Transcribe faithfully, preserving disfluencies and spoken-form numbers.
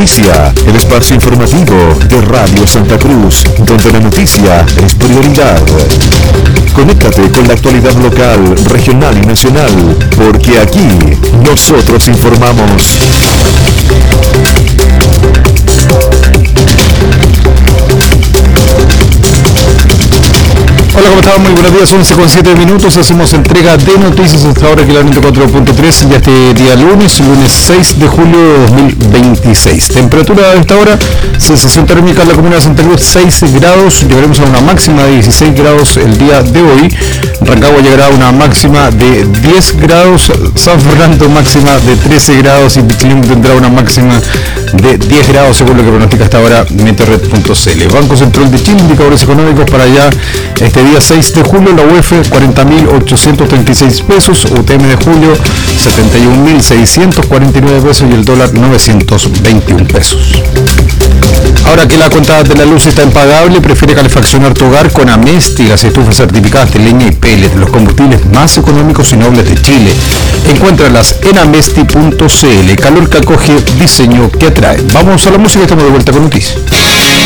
Noticia, el espacio informativo de Radio Santa Cruz, donde la noticia es prioridad. Conéctate con la actualidad local, regional y nacional, porque aquí nosotros informamos. Hola, ¿cómo están? Muy buenos días, once con siete minutos, hacemos entrega de noticias hasta ahora, kilómetro cuatro punto tres, ya este día lunes, lunes seis de julio de dos mil veintiséis. Temperatura a esta hora, sensación térmica en la comuna de Santa Cruz, seis grados, llegaremos a una máxima de dieciséis grados el día de hoy. Rancagua llegará a una máxima de diez grados, San Fernando máxima de trece grados y Pichilemu tendrá una máxima de diez grados según lo que pronostica hasta ahora Meteorred punto c l. Banco Central de Chile, indicadores económicos para allá este día seis de julio, la U E F cuarenta mil ochocientos treinta y seis pesos, U T M de julio setenta y un mil seiscientos cuarenta y nueve pesos y el dólar novecientos veintiún pesos. Ahora que la cuenta de la luz está impagable, prefiere calefaccionar tu hogar con Amesti, las estufas certificadas de leña y pellet, los combustibles más económicos y nobles de Chile. Encuéntralas en amesti punto c l. Calor que acoge, diseño que atrae. Vamos a la música y estamos de vuelta con noticias.